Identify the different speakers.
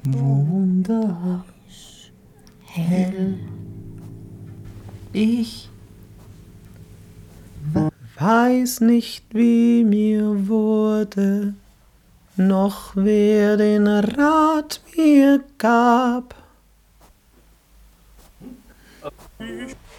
Speaker 1: wunderhell. Ich weiß nicht, wie mir wurde, noch wer den Rat mir gab.